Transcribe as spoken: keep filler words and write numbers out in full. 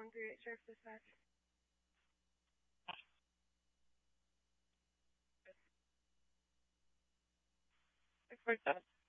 one three eight Sheriff Dispatch. six four seven.